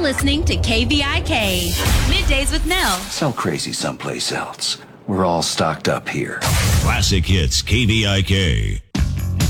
listening to KVIK. Middays with Nell. Sell crazy someplace else. We're all stocked up here. Classic Hits KVIK.